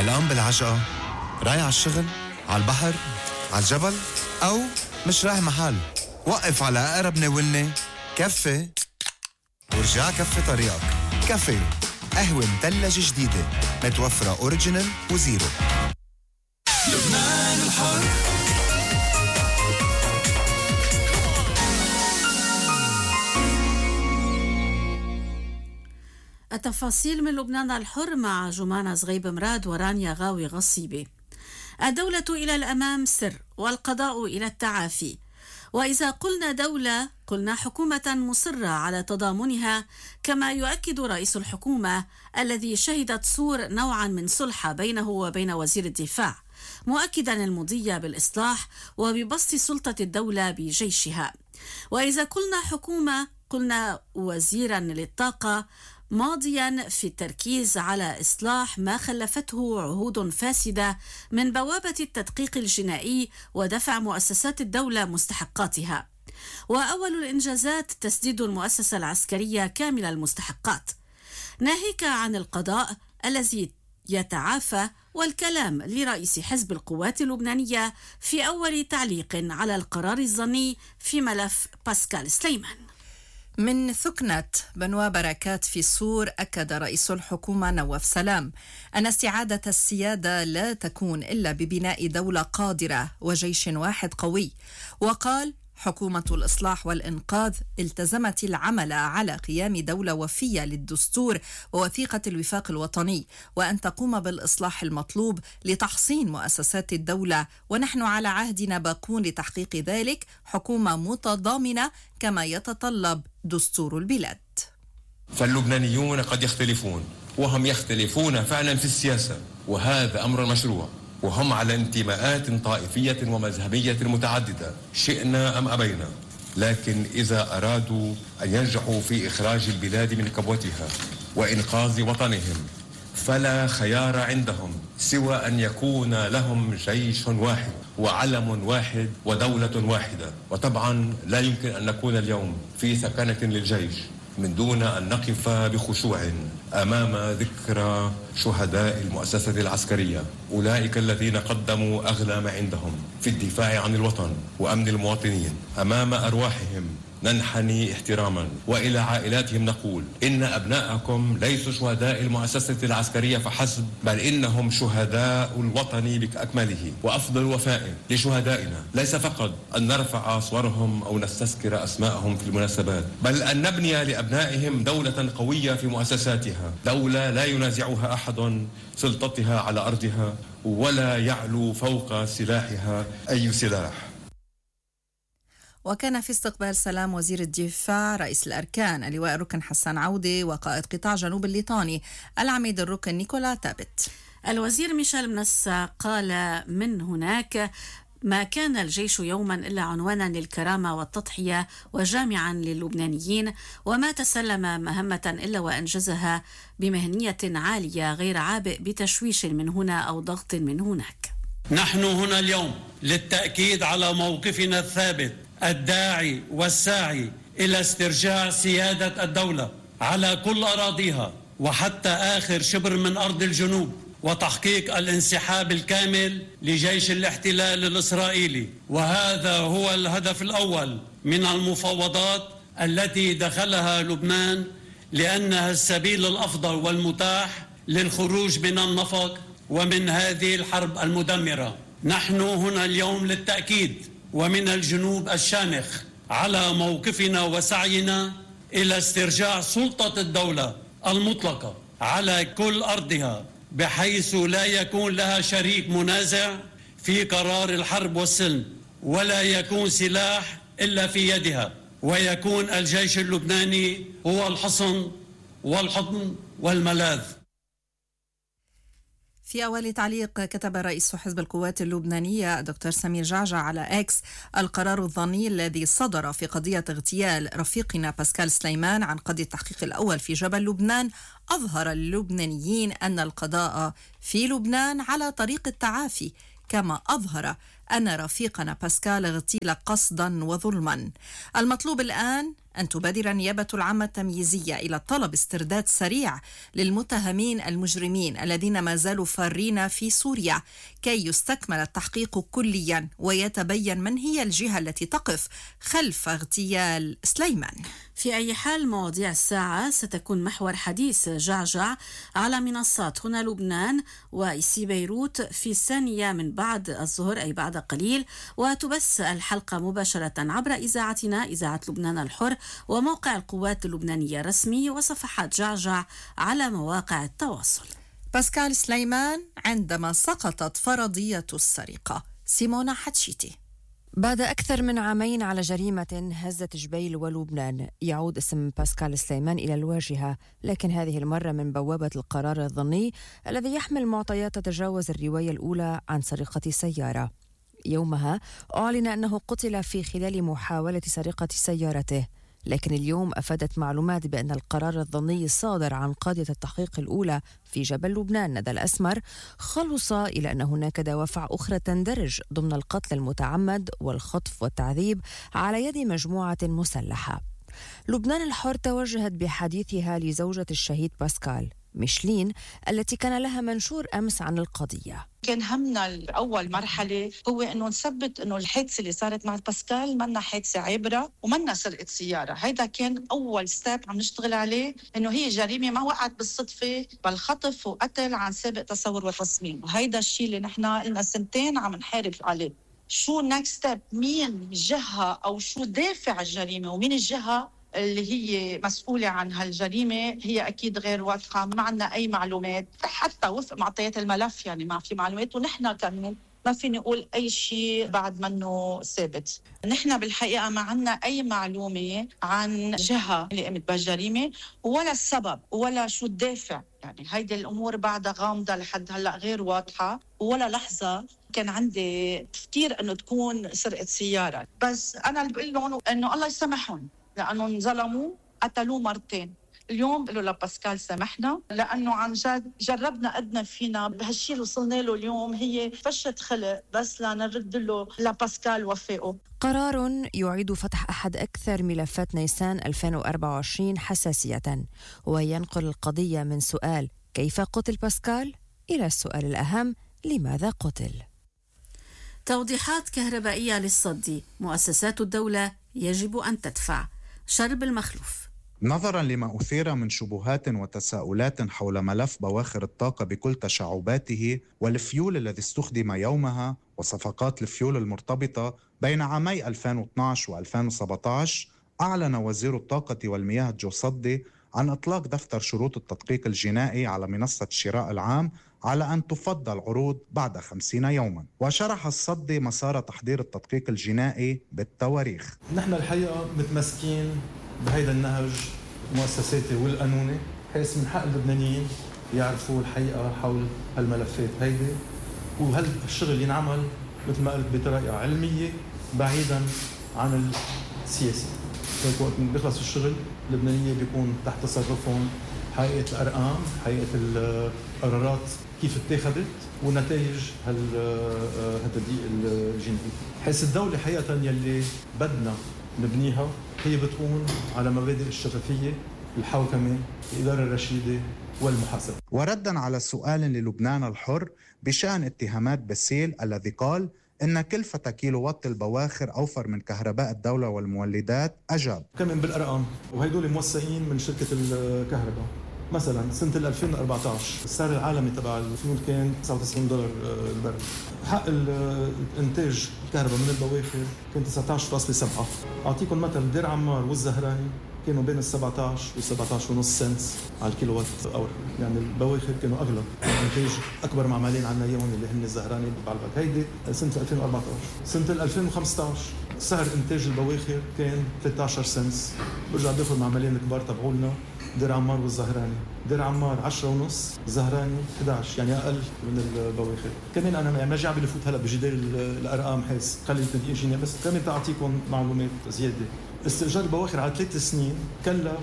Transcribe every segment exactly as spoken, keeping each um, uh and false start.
علقان بالعجقة، رايح على الشغل، على البحر، على الجبل، أو مش رايح محل. وقف على أقرب ناولني كفي ورجع كفي طريقك. كفي قهوة مثلجة جديدة متوفرة أوريجينال وزيرو. لبنان الحر. التفاصيل من لبنان الحر مع جمانة زغيب مراد ورانيا غاوي غصيبة. الدولة إلى الأمام سر، والقضاء إلى التعافي. وإذا قلنا دولة قلنا حكومة مصرة على تضامنها، كما يؤكد رئيس الحكومة الذي شهدت صور نوعا من صلح بينه وبين وزير الدفاع، مؤكدا المضي بالإصلاح وببسط سلطة الدولة بجيشها. وإذا قلنا حكومة قلنا وزيرا للطاقة، ماضيا في التركيز على إصلاح ما خلفته عهود فاسدة من بوابة التدقيق الجنائي ودفع مؤسسات الدولة مستحقاتها. وأول الإنجازات تسديد المؤسسة العسكرية كامل المستحقات، ناهيك عن القضاء الذي يتعافى، والكلام لرئيس حزب القوات اللبنانية في أول تعليق على القرار الظني في ملف باسكال سليمان. من ثكنة بنوا بركات في السور، أكد رئيس الحكومة نواف سلام أن استعادة السيادة لا تكون إلا ببناء دولة قادرة وجيش واحد قوي. وقال: حكومة الإصلاح والإنقاذ التزمت العمل على قيام دولة وفية للدستور ووثيقة الوفاق الوطني، وأن تقوم بالإصلاح المطلوب لتحصين مؤسسات الدولة، ونحن على عهدنا باقون لتحقيق ذلك. حكومة متضامنة كما يتطلب دستور البلاد. فاللبنانيون قد يختلفون، وهم يختلفون فعلا في السياسة، وهذا أمر مشروع، وهم على انتماءات طائفية ومذهبية متعددة شئنا أم أبينا. لكن إذا أرادوا أن ينجحوا في إخراج البلاد من كبوتها وإنقاذ وطنهم، فلا خيار عندهم سوى أن يكون لهم جيش واحد وعلم واحد ودولة واحدة. وطبعا لا يمكن أن نكون اليوم في سكنة للجيش من دون أن نقف بخشوع أمام ذكرى شهداء المؤسسة العسكرية، أولئك الذين قدموا أغلى ما عندهم في الدفاع عن الوطن وأمن المواطنين. أمام أرواحهم ننحني احتراما، وإلى عائلاتهم نقول: إن أبناءكم ليسوا شهداء المؤسسة العسكرية فحسب، بل إنهم شهداء الوطن بأكمله. وأفضل وفاء لشهدائنا ليس فقط أن نرفع صورهم أو نستذكر أسماءهم في المناسبات، بل أن نبني لأبنائهم دولة قوية في مؤسساتها، دولة لا ينازعها أحد سلطتها على أرضها، ولا يعلو فوق سلاحها أي سلاح. وكان في استقبال سلام وزير الدفاع رئيس الأركان اللواء الركن حسان عودة وقائد قطاع جنوب الليطاني العميد الركن نيكولا تابت. الوزير ميشيل منسا قال: من هناك ما كان الجيش يوما إلا عنوانا للكرامة والتضحية وجامعا للبنانيين، وما تسلم مهمة إلا وأنجزها بمهنية عالية غير عابئ بتشويش من هنا أو ضغط من هناك. نحن هنا اليوم للتأكيد على موقفنا الثابت الداعي والساعي إلى استرجاع سيادة الدولة على كل أراضيها وحتى آخر شبر من أرض الجنوب، وتحقيق الانسحاب الكامل لجيش الاحتلال الإسرائيلي. وهذا هو الهدف الأول من المفاوضات التي دخلها لبنان، لأنها السبيل الأفضل والمتاح للخروج من النفق ومن هذه الحرب المدمرة. نحن هنا اليوم للتأكيد ومن الجنوب الشامخ على موقفنا وسعينا إلى استرجاع سلطة الدولة المطلقة على كل أرضها، بحيث لا يكون لها شريك منازع في قرار الحرب والسلم، ولا يكون سلاح إلا في يدها، ويكون الجيش اللبناني هو الحصن والحضن والملاذ. في أول تعليق كتب رئيس حزب القوات اللبنانية دكتور سمير جعجع على إكس: القرار الظني الذي صدر في قضية اغتيال رفيقنا باسكال سليمان عن قاضي التحقيق الأول في جبل لبنان أظهر اللبنانيين أن القضاء في لبنان على طريق التعافي، كما أظهر أن رفيقنا باسكال اغتيل قصدا وظلما. المطلوب الآن أن تبادر النيابة العامة التمييزية إلى طلب استرداد سريع للمتهمين المجرمين الذين ما زالوا فارين في سوريا كي يستكمل التحقيق كليا ويتبين من هي الجهة التي تقف خلف اغتيال سليمان. في أي حال مواضيع الساعة ستكون محور حديث جعجع على منصات هنا لبنان وإيسي بيروت في الثانية من بعد الظهر أي بعد قليل، وتبث الحلقة مباشرة عبر إذاعتنا إذاعة لبنان الحر وموقع القوات اللبنانية الرسمي وصفحات جعجع على مواقع التواصل. باسكال سليمان عندما سقطت فرضية السرقة. سيمونا حتشيتي. بعد أكثر من عامين على جريمة هزت جبيل ولبنان، يعود اسم باسكال سليمان إلى الواجهة، لكن هذه المرة من بوابة القرار الظني الذي يحمل معطيات تتجاوز الرواية الأولى عن سرقة سيارة. يومها أعلن أنه قتل في خلال محاولة سرقة سيارته، لكن اليوم أفادت معلومات بأن القرار الظني الصادر عن قاضية التحقيق الأولى في جبل لبنان ندى الأسمر خلص إلى أن هناك دوافع أخرى تندرج ضمن القتل المتعمد والخطف والتعذيب على يد مجموعة مسلحة. لبنان الحر توجهت بحديثها لزوجة الشهيد باسكال ميشلين التي كان لها منشور أمس عن القضية. كان همنا الأول مرحلة هو أنه نثبت أنه الحادثة اللي صارت مع باسكال منا حادثة عابرة ومنا سرقة سيارة. هيدا كان أول ستيب عم نشتغل عليه، أنه هي جريمة ما وقعت بالصدفة بل خطف وقتل عن سابق تصور وتصميم. وهيدا الشيء اللي نحن لنا سنتين عم نحارب عليه. شو next step؟ مين الجهة أو شو دافع الجريمة ومين الجهة اللي هي مسؤولة عن هالجريمة هي أكيد غير واضحة، ما عندنا أي معلومات حتى وفق معطيات الملف، يعني ما في معلومات، ونحن كمان ما فيني أقول أي شيء بعد منه ثابت. نحن بالحقيقة ما عندنا أي معلومة عن جهة اللي قامت بالجريمة ولا السبب ولا شو الدافع، يعني هيدي الأمور بعدها غامضة لحد هلأ غير واضحة، ولا لحظة كان عندي تفكير أنه تكون سرقة سيارة. بس أنا اللي بقول لهم أنه الله يسامحهم لأنه انظلموا، قتلوه مرتين. اليوم بقول له لباسكال سامحنا لأنه عن جد جربنا قدنا فينا بهالشي اللي وصلنا له اليوم هي فشة خلق بس لنرد له لباسكال وفائه. قرار يعيد فتح أحد أكثر ملفات نيسان ألفين وأربعة وعشرين حساسية، وينقل القضية من سؤال كيف قتل باسكال إلى السؤال الأهم لماذا قتل. توضيحات كهربائية للصدي، مؤسسات الدولة يجب أن تدفع. شرب المخلوف. نظراً لما أثير من شبهات وتساؤلات حول ملف بواخر الطاقة بكل تشعباته والفيول الذي استخدم يومها وصفقات الفيول المرتبطة بين عامي ألفين واثناشر وألفين وسبعة عشر، أعلن وزير الطاقة والمياه جو صدي عن إطلاق دفتر شروط التدقيق الجنائي على منصة الشراء العام على أن تفضل العروض بعد خمسين يوماً. وشرح الصدي مسار تحضير التدقيق الجنائي بالتواريخ. نحن الحقيقة متمسكين بهيدا النهج المؤسساتي والقانوني، حيث من حق اللبنانيين يعرفوا الحقيقة حول هالملفات هيدي، وهالشغل ينعمل مثل ما قلت بطريقة علمية بعيداً عن السياسة. هيك وقت بيخلص الشغل اللبنانية بيكون تحت تصرفهم حقيقة الأرقام، حقيقة القرارات كيف اتخذت ونتائج هالتدقيق الجنائي. حيث الدولة حقيقة يلي بدنا نبنيها هي بتكون على مبادئ الشفافية، الحوكمة، الإدارة الرشيدة والمحاسبة. وردا على سؤال للبنان الحر بشأن اتهامات باسيل الذي قال إن كلفة كيلو وات البواخر أوفر من كهرباء الدولة والمولدات، أجاب كمان بالأرقام، وهيدول موثقين من شركة الكهرباء. مثلا سنة ألفين وأربعة عشر السعر العالمي تبع الفيول كان تسعة وتسعين دولار البرميل. حق الانتاج الكهرباء من البواخر كان تسعة عشر فاصلة سبعة. أعطيكم مثل، دير عمار والزهراني كانوا بين السبعة عشر والسبعة عشر ونص سنت على الكيلو وات اور، يعني البواخر كانوا أغلى. الانتاج أكبر معملين عنا اليوم اللي هن الزهراني بعلبك. هيدي سنة ألفين وأربعة عشر. سنة ألفين وخمسة عشر سعر إنتاج البواخر كان ثلاثة عشر سنت. برجع باخذ معملين الكبار تبعولنا، دير عمار والزهراني. دير عمار عشرة ونص، زهراني أحد عشر، يعني أقل من البواخر. كمان أنا يعني ما جاي عم بفوت هلا بجدال الأرقام حيث خلي التدقيق جيني، بس كمان تعطيكم معلومات زيادة. استئجار البواخر على ثلاث سنين كلف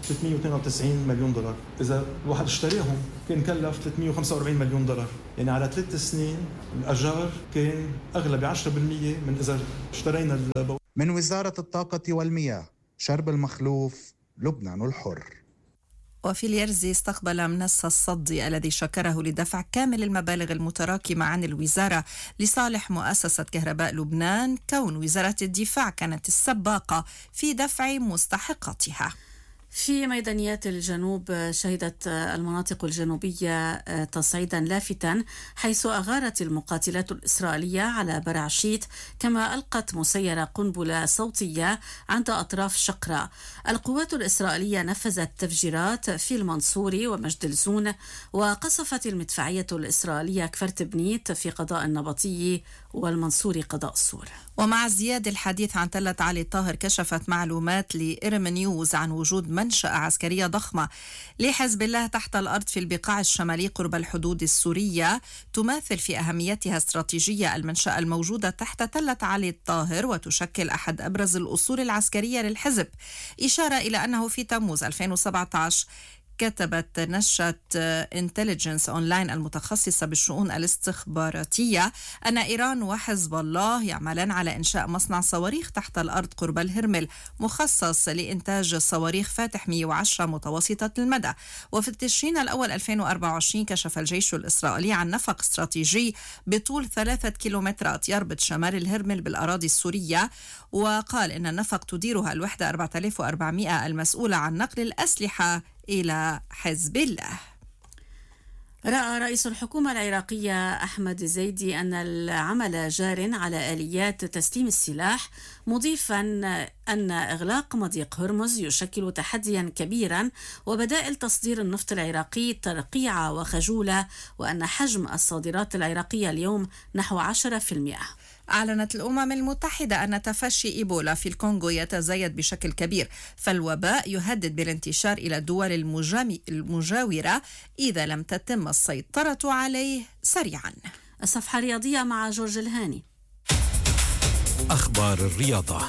ثلاثمية واثنين وتسعين مليون دولار. إذا واحد اشتريهم كان كلف ثلاثمية وخمسة وأربعين مليون دولار، يعني على ثلاث سنين الأجار كان أغلى بعشرة بالمية من إذا اشترينا البو... من وزارة الطاقة والمياه، شرب المخلوف، لبنان الحر. وفي اليرزي استقبل منص الصدي الذي شكره لدفع كامل المبالغ المتراكمة عن الوزارة لصالح مؤسسة كهرباء لبنان، كون وزارة الدفاع كانت السباقة في دفع مستحقاتها. في ميدانيات الجنوب شهدت المناطق الجنوبية تصعيدا لافتا، حيث أغارت المقاتلات الإسرائيلية على برعشيت، كما ألقت مسيرة قنبلة صوتية عند أطراف شقرة. القوات الإسرائيلية نفذت تفجيرات في المنصوري ومجد الزون، وقصفت المدفعية الإسرائيلية كفرت بنيت في قضاء النبطي والمنصوري قضاء السور. ومع ازدياد الحديث عن تلة علي الطاهر، كشفت معلومات لإرم نيوز عن وجود منشأة عسكرية ضخمة لحزب الله تحت الأرض في البقاع الشمالي قرب الحدود السورية، تماثل في أهميتها استراتيجية المنشأة الموجودة تحت تلة علي الطاهر، وتشكل أحد أبرز الأصول العسكرية للحزب، إشارة إلى أنه في تموز ألفين وسبعة عشر كتبت نشرة انتليجنس أونلاين المتخصصة بالشؤون الاستخباراتية أن إيران وحزب الله يعملان على إنشاء مصنع صواريخ تحت الأرض قرب الهرمل مخصص لإنتاج صواريخ فاتح مئة وعشرة متوسطة المدى. وفي التشرين الأول ألفين وأربعة وعشرين كشف الجيش الإسرائيلي عن نفق استراتيجي بطول ثلاثة كيلومترات يربط شمال الهرمل بالأراضي السورية، وقال إن النفق تديرها الوحدة أربعة آلاف وأربعمئة المسؤولة عن نقل الأسلحة إلى حزب الله. رأى رئيس الحكومة العراقية أحمد زيدي أن العمل جار على آليات تسليم السلاح، مضيفا أن إغلاق مضيق هرمز يشكل تحديا كبيرا، وبدائل تصدير النفط العراقي ترقيعة وخجولة، وأن حجم الصادرات العراقية اليوم نحو عشرة بالمئة. أعلنت الأمم المتحدة أن تفشي إيبولا في الكونغو يتزايد بشكل كبير، فالوباء يهدد بالانتشار إلى الدول المجاورة إذا لم تتم السيطرة عليه سريعا. الصفحة الرياضية مع جورج الهاني. أخبار الرياضة.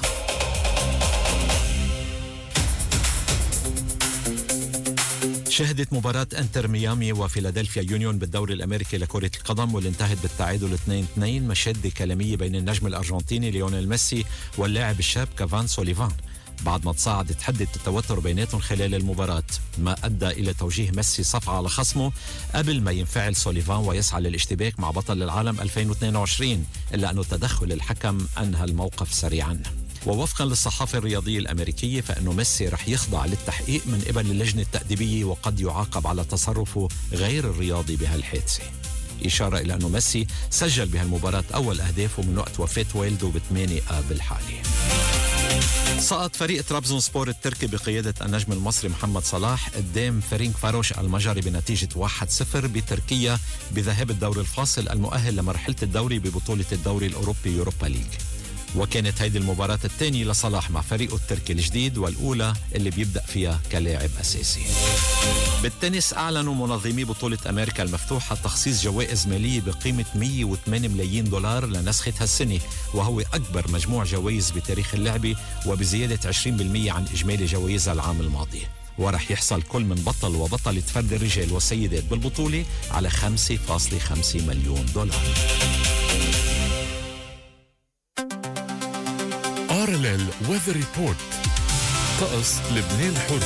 شهدت مباراة انتر ميامي وفيلادلفيا يونيون بالدوري الامريكي لكرة القدم واللي انتهت بالتعادل اثنين اثنين مشادة كلامية بين النجم الارجنتيني ليونيل ميسي واللاعب الشاب كافان سوليفان، بعد ما تصاعدت حدة التوتر بيناتهم خلال المباراة، ما أدى إلى توجيه ميسي صفعة على خصمه قبل ما ينفعل سوليفان ويسعى للاشتباك مع بطل العالم ألفين واثنين وعشرين، إلا أنه تدخل الحكم أنهى الموقف سريعا. ووفقا للصحافة الرياضية الأمريكية فإنه ميسي رح يخضع للتحقيق من قبل اللجنة التأديبية، وقد يعاقب على تصرفه غير الرياضي بهالحادثة، إشارة إلى أنه ميسي سجل بهالمباراة أول أهدافه من وقت وفاة والده بثمانية آب الحالي. سقط فريق ترابزون سبور التركي بقيادة النجم المصري محمد صلاح قدام فرينك فاروش المجري بنتيجة واحد صفر بتركيا بذهاب الدور الفاصل المؤهل لمرحلة الدوري ببطولة الدوري الأوروبي يوروبا ليج. وكانت هيدي المباراة الثانية لصلاح مع فريقه التركي الجديد، والأولى اللي بيبدأ فيها كلاعب أساسي. بالتنس أعلنوا منظمي بطولة أمريكا المفتوحة تخصيص جوائز مالية بقيمة مئة وثمانية ملايين دولار لنسخة هالسنة، وهو أكبر مجموع جوائز بتاريخ اللعبة وبزيادة عشرين بالمئة عن إجمالي جوائزها العام الماضي. ورح يحصل كل من بطل وبطلة فرد الرجال والسيدات بالبطولة على خمسة فاصلة خمسة مليون دولار. آر إل إل Weather Report. طقس لبنان الحر.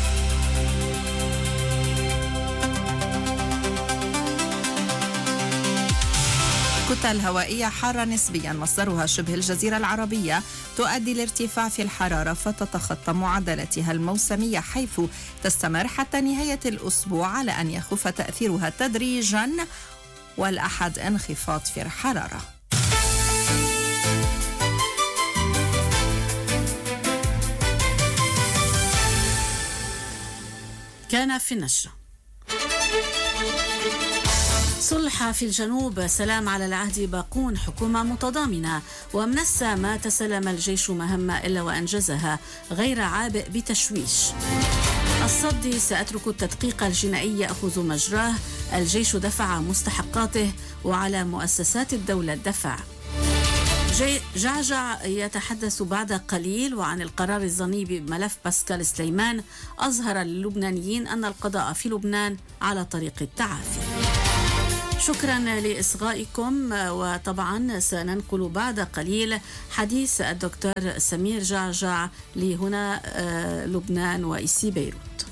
كتل هوائية حارة نسبيا مصدرها شبه الجزيرة العربية تؤدي لارتفاع في الحرارة فتتخطى معدلاتها الموسمية، حيث تستمر حتى نهاية الأسبوع على أن يخف تأثيرها تدريجا، والأحد انخفاض في الحرارة. كان في النشرة. صلح في الجنوب، سلام على العهد، باقون حكومة متضامنة، ومنسى ما تسلم الجيش مهمة إلا وأنجزها غير عابئ بتشويش. الصدي، سأترك التدقيق الجنائي يأخذ مجراه، الجيش دفع مستحقاته وعلى مؤسسات الدولة الدفع. جعجع يتحدث بعد قليل وعن القرار الظني بملف باسكال سليمان. أظهر اللبنانيين أن القضاء في لبنان على طريق التعافي. شكرا لإصغائكم، وطبعا سننقل بعد قليل حديث الدكتور سمير جعجع لهنا لبنان وإيسي بيروت.